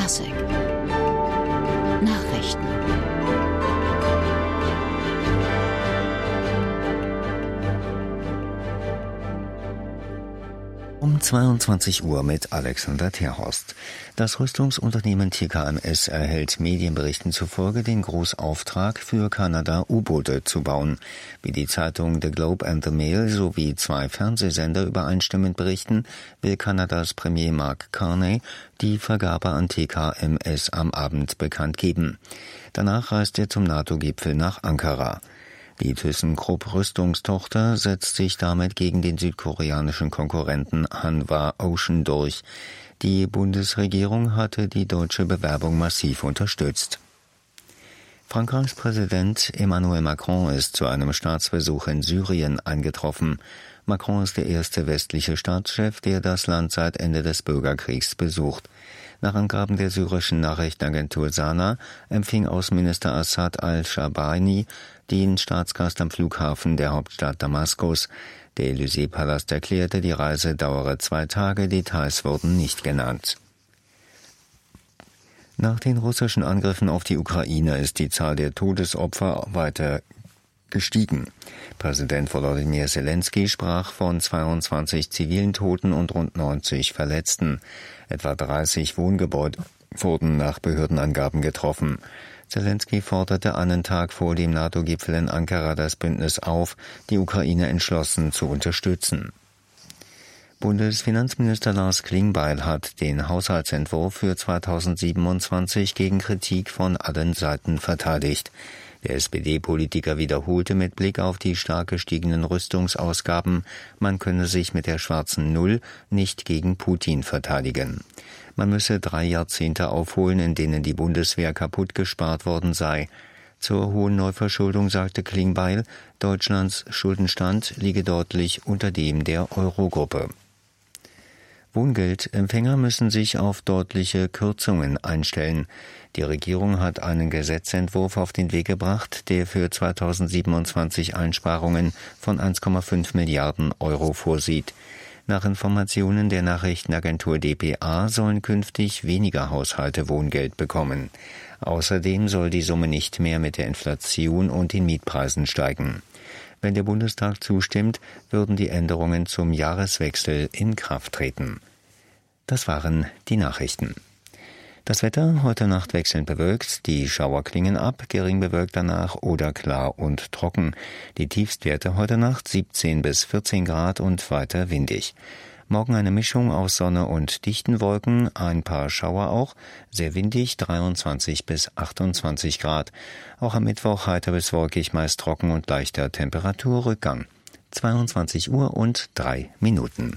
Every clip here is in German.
Klassik Nachrichten. Um 22 Uhr mit Alexander Terhorst. Das Rüstungsunternehmen TKMS erhält Medienberichten zufolge den Großauftrag, für Kanada U-Boote zu bauen. Wie die Zeitung The Globe and the Mail sowie 2 Fernsehsender übereinstimmend berichten, will Kanadas Premier Mark Carney die Vergabe an TKMS am Abend bekannt geben. Danach reist er zum NATO-Gipfel nach Ankara. Die ThyssenKrupp-Rüstungstochter setzt sich damit gegen den südkoreanischen Konkurrenten Hanwha Ocean durch. Die Bundesregierung hatte die deutsche Bewerbung massiv unterstützt. Frankreichs Präsident Emmanuel Macron ist zu einem Staatsbesuch in Syrien eingetroffen. Macron ist der erste westliche Staatschef, der das Land seit Ende des Bürgerkriegs besucht. Nach Angaben der syrischen Nachrichtenagentur Sana empfing Außenminister Assad al-Shabani den Staatsgast am Flughafen der Hauptstadt Damaskus. Der Élysée-Palast erklärte, die Reise dauere 2 Tage, Details wurden nicht genannt. Nach den russischen Angriffen auf die Ukraine ist die Zahl der Todesopfer weiter gestiegen. Präsident Volodymyr Zelensky sprach von 22 zivilen Toten und rund 90 Verletzten. Etwa 30 Wohngebäude wurden nach Behördenangaben getroffen. Zelensky forderte einen Tag vor dem NATO-Gipfel in Ankara das Bündnis auf, die Ukraine entschlossen zu unterstützen. Bundesfinanzminister Lars Klingbeil hat den Haushaltsentwurf für 2027 gegen Kritik von allen Seiten verteidigt. Der SPD-Politiker wiederholte mit Blick auf die stark gestiegenen Rüstungsausgaben, man könne sich mit der schwarzen Null nicht gegen Putin verteidigen. Man müsse 3 Jahrzehnte aufholen, in denen die Bundeswehr kaputt gespart worden sei. Zur hohen Neuverschuldung sagte Klingbeil, Deutschlands Schuldenstand liege deutlich unter dem der Eurogruppe. Wohngeldempfänger müssen sich auf deutliche Kürzungen einstellen. Die Regierung hat einen Gesetzentwurf auf den Weg gebracht, der für 2027 Einsparungen von 1,5 Milliarden Euro vorsieht. Nach Informationen der Nachrichtenagentur dpa sollen künftig weniger Haushalte Wohngeld bekommen. Außerdem soll die Summe nicht mehr mit der Inflation und den Mietpreisen steigen. Wenn der Bundestag zustimmt, würden die Änderungen zum Jahreswechsel in Kraft treten. Das waren die Nachrichten. Das Wetter heute Nacht wechselnd bewölkt, die Schauer klingen ab, gering bewölkt danach oder klar und trocken. Die Tiefstwerte heute Nacht 17 bis 14 Grad und weiter windig. Morgen eine Mischung aus Sonne und dichten Wolken, ein paar Schauer auch, sehr windig 23 bis 28 Grad. Auch am Mittwoch heiter bis wolkig, meist trocken und leichter Temperaturrückgang. 22 Uhr und 3 Minuten.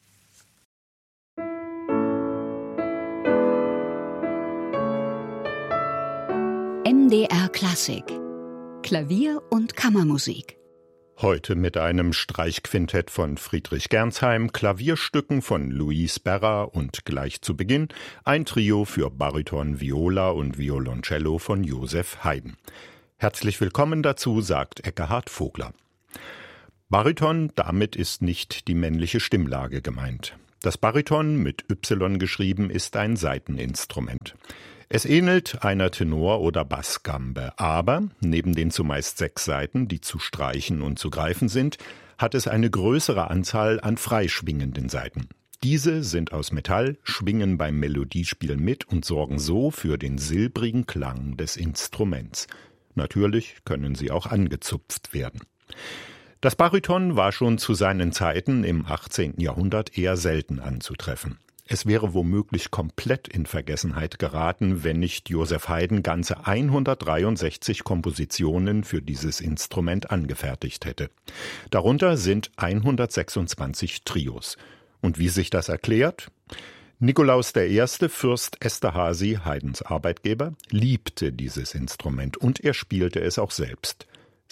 MDR Klassik Klavier- und Kammermusik. Heute mit einem Streichquintett von Friedrich Gernsheim, Klavierstücken von Luis Berra und gleich zu Beginn ein Trio für Bariton, Viola und Violoncello von Joseph Haydn. Herzlich willkommen dazu, sagt Ekkehard Vogler. Bariton, damit ist nicht die männliche Stimmlage gemeint. Das Bariton, mit Y geschrieben, ist ein Saiteninstrument. Es ähnelt einer Tenor- oder Bassgambe, aber neben den zumeist 6 Saiten, die zu streichen und zu greifen sind, hat es eine größere Anzahl an freischwingenden Saiten. Diese sind aus Metall, schwingen beim Melodiespiel mit und sorgen so für den silbrigen Klang des Instruments. Natürlich können sie auch angezupft werden. Das Bariton war schon zu seinen Zeiten im 18. Jahrhundert eher selten anzutreffen. Es wäre womöglich komplett in Vergessenheit geraten, wenn nicht Joseph Haydn ganze 163 Kompositionen für dieses Instrument angefertigt hätte. Darunter sind 126 Trios. Und wie sich das erklärt? Nikolaus I., Fürst Esterházy, Haydns Arbeitgeber, liebte dieses Instrument und er spielte es auch selbst.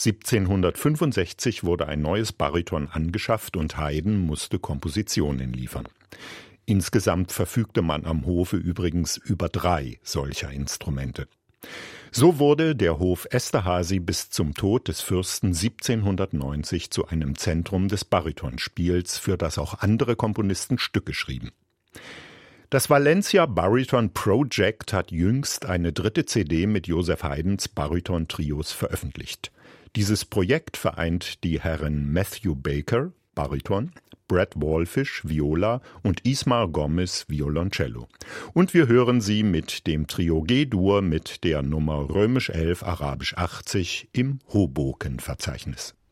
1765 wurde ein neues Bariton angeschafft und Haydn musste Kompositionen liefern. Insgesamt verfügte man am Hofe übrigens über 3 solcher Instrumente. So wurde der Hof Esterházy bis zum Tod des Fürsten 1790 zu einem Zentrum des Baritonspiels, für das auch andere Komponisten Stücke schrieben. Das Valencia Baryton Project hat jüngst eine 3. CD mit Joseph Haydns Baryton-Trios veröffentlicht. Dieses Projekt vereint die Herren Matthew Baker, Baryton, Brad Wallfish, Viola und Ismael Gomez, Violoncello. Und wir hören sie mit dem Trio G-Dur mit der Nummer römisch 11, arabisch 80 im Hoboken-Verzeichnis.